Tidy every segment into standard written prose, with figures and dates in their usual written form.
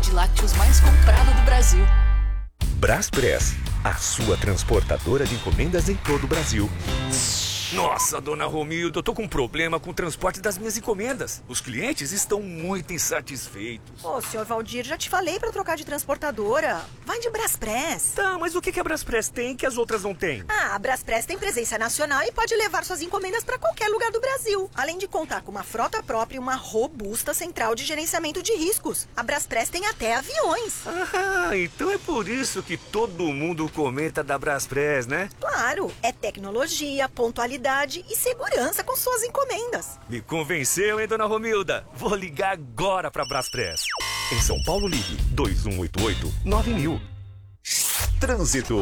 de lácteos mais comprado do Brasil. Braspress, a sua transportadora de encomendas em todo o Brasil. Nossa, dona Romilda, eu tô com um problema com o transporte das minhas encomendas. Os clientes estão muito insatisfeitos. Ô, senhor Valdir, já te falei pra trocar de transportadora. Vai de Braspress. Tá, mas o que a Braspress tem que as outras não têm? A Braspress tem presença nacional e pode levar suas encomendas pra qualquer lugar do Brasil. Além de contar com uma frota própria e uma robusta central de gerenciamento de riscos. A Braspress tem até aviões. Ah, então é por isso que todo mundo comenta da Braspress, né? Claro, é tecnologia, pontualidade e segurança com suas encomendas. Me convenceu, hein, dona Romilda? Vou ligar agora pra Braspress. Em São Paulo, ligue 2188-9000. Trânsito.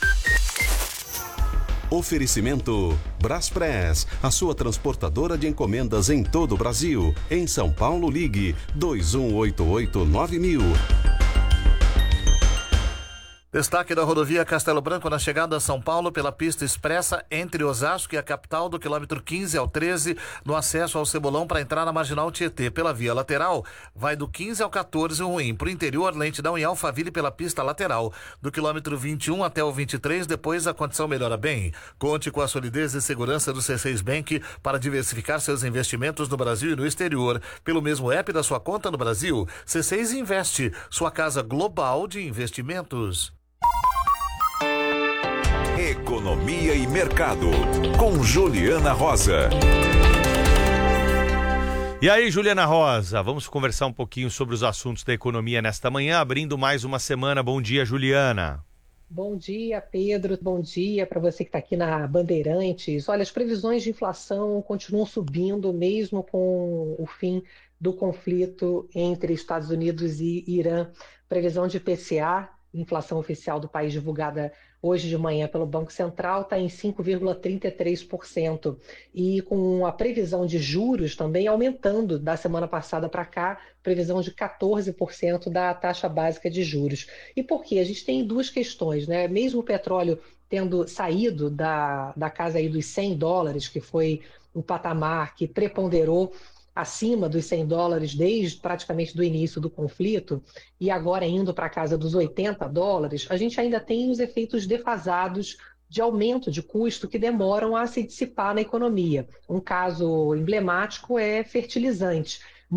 Oferecimento Braspress, a sua transportadora de encomendas em todo o Brasil. Em São Paulo, ligue 2188-9000. Destaque da rodovia Castelo Branco na chegada a São Paulo pela pista expressa entre Osasco e a capital, do quilômetro 15 ao 13, no acesso ao Cebolão para entrar na Marginal Tietê. Pela via lateral, vai do 15 ao 14 ruim. Para o interior, lentidão em Alphaville pela pista lateral, do quilômetro 21 até o 23, depois a condição melhora bem. Conte com a solidez e segurança do C6 Bank para diversificar seus investimentos no Brasil e no exterior. Pelo mesmo app da sua conta no Brasil, C6 Investe, sua casa global de investimentos. Economia e Mercado, com Juliana Rosa. E aí, Juliana Rosa, vamos conversar um pouquinho sobre os assuntos da economia nesta manhã, abrindo mais uma semana. Bom dia, Juliana. Bom dia, Pedro. Bom dia para você que está aqui na Bandeirantes. Olha, as previsões de inflação continuam subindo, mesmo com o fim do conflito entre Estados Unidos e Irã. Previsão de IPCA, inflação oficial do país divulgada hoje de manhã pelo Banco Central, está em 5,33%. E com a previsão de juros também aumentando da semana passada para cá, previsão de 14% da taxa básica de juros. E por quê? A gente tem duas questões, né? Mesmo o petróleo tendo saído da casa aí dos $100, que foi o patamar que preponderou acima dos $100 desde praticamente do início do conflito, e agora indo para a casa dos $80, a gente ainda tem os efeitos defasados de aumento de custo que demoram a se dissipar na economia. Um caso emblemático é fertilizante.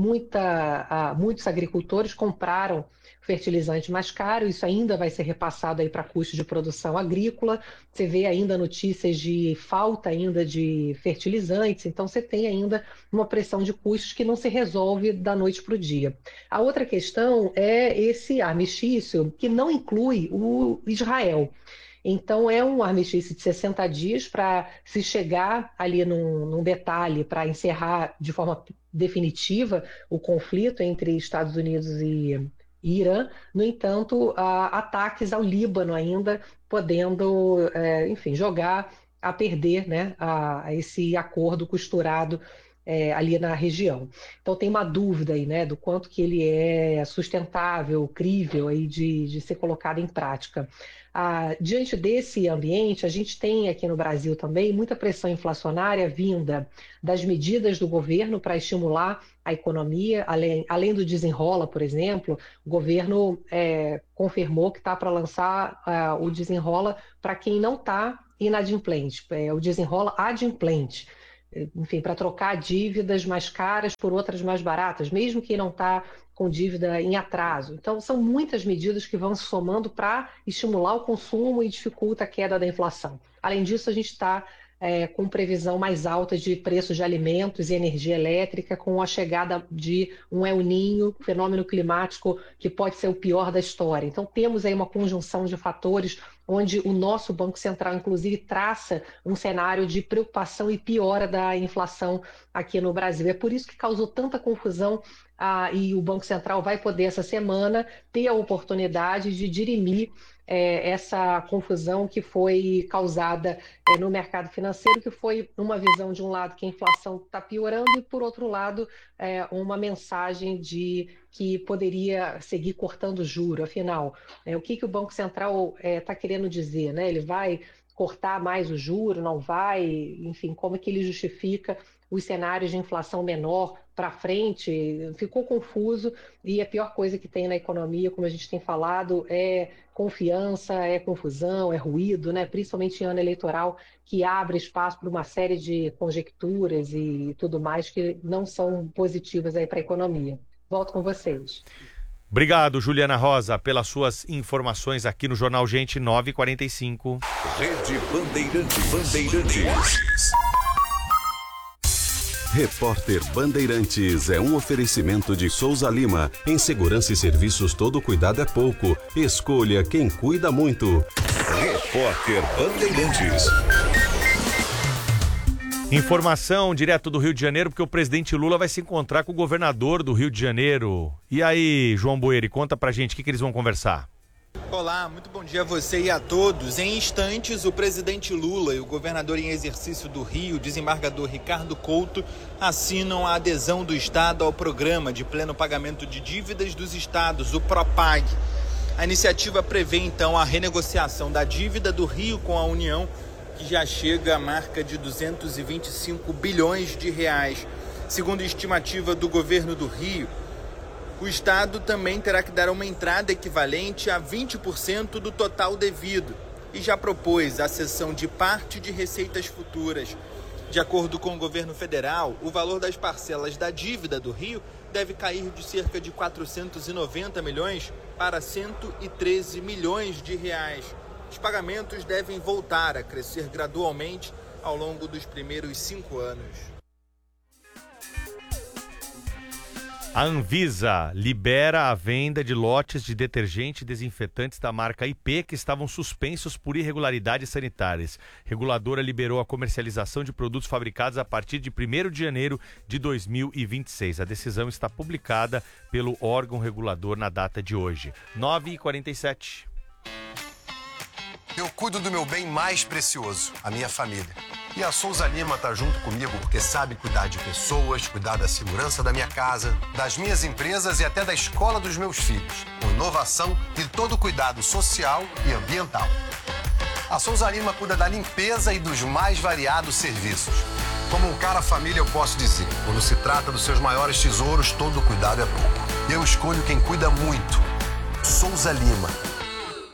Muitos agricultores compraram fertilizante mais caro, isso ainda vai ser repassado aí para custo de produção agrícola. Você vê ainda notícias de falta ainda de fertilizantes, então você tem ainda uma pressão de custos que não se resolve da noite para o dia. A outra questão é esse armistício que não inclui o Israel. Então, é um armistício de 60 dias para se chegar ali num detalhe para encerrar de forma definitiva o conflito entre Estados Unidos e Irã. No entanto, ataques ao Líbano ainda podendo, enfim, jogar a perder, né, esse acordo costurado ali na região. Então tem uma dúvida aí, né, do quanto que ele é sustentável, crível aí de ser colocado em prática. Diante desse ambiente, a gente tem aqui no Brasil também muita pressão inflacionária vinda das medidas do governo para estimular a economia, além do Desenrola, por exemplo. O governo confirmou que está para lançar o Desenrola para quem não está inadimplente, o Desenrola adimplente. Enfim, para trocar dívidas mais caras por outras mais baratas, mesmo quem não está com dívida em atraso. Então, são muitas medidas que vão se somando para estimular o consumo e dificulta a queda da inflação. Além disso, a gente está com previsão mais alta de preços de alimentos e energia elétrica, com a chegada de um El Niño, fenômeno climático que pode ser o pior da história. Então, temos aí uma conjunção de fatores onde o nosso Banco Central, inclusive, traça um cenário de preocupação e piora da inflação aqui no Brasil. É por isso que causou tanta confusão e o Banco Central vai poder, essa semana, ter a oportunidade de dirimir essa confusão que foi causada no mercado financeiro, que foi uma visão de um lado que a inflação está piorando e, por outro lado, uma mensagem de que poderia seguir cortando juro. Afinal, o que o Banco Central está querendo dizer, né? Ele vai cortar mais o juro, não vai? Enfim, como é que ele justifica os cenários de inflação menor para frente, ficou confuso, e a pior coisa que tem na economia, como a gente tem falado, é confiança, é confusão, é ruído, né? Principalmente em ano eleitoral, que abre espaço para uma série de conjecturas e tudo mais que não são positivas aí para a economia. Volto com vocês. Obrigado, Juliana Rosa, pelas suas informações aqui no Jornal Gente 9h45. Rede Bandeirantes. Repórter Bandeirantes é um oferecimento de Souza Lima. Em segurança e serviços, todo cuidado é pouco. Escolha quem cuida muito. Repórter Bandeirantes. Informação direto do Rio de Janeiro, porque o presidente Lula vai se encontrar com o governador do Rio de Janeiro. E aí, João Boeri, conta pra gente o que eles vão conversar. Olá, muito bom dia a você e a todos. Em instantes, o presidente Lula e o governador em exercício do Rio, desembargador Ricardo Couto, assinam a adesão do Estado ao programa de pleno pagamento de dívidas dos estados, o PROPAG. A iniciativa prevê, então, a renegociação da dívida do Rio com a União, que já chega à marca de 225 bilhões de reais. Segundo a estimativa do governo do Rio, o Estado também terá que dar uma entrada equivalente a 20% do total devido e já propôs a cessão de parte de receitas futuras. De acordo com o governo federal, o valor das parcelas da dívida do Rio deve cair de cerca de 490 milhões para 113 milhões de reais. Os pagamentos devem voltar a crescer gradualmente ao longo dos primeiros 5 anos. A Anvisa libera a venda de lotes de detergente e desinfetantes da marca IP que estavam suspensos por irregularidades sanitárias. A reguladora liberou a comercialização de produtos fabricados a partir de 1º de janeiro de 2026. A decisão está publicada pelo órgão regulador na data de hoje. 9h47. Eu cuido do meu bem mais precioso, a minha família. E a Souza Lima tá junto comigo porque sabe cuidar de pessoas, cuidar da segurança da minha casa, das minhas empresas e até da escola dos meus filhos, com inovação e todo cuidado social e ambiental. A Souza Lima cuida da limpeza e dos mais variados serviços. Como um cara família, eu posso dizer, quando se trata dos seus maiores tesouros, todo cuidado é pouco. Eu escolho quem cuida muito. Souza Lima.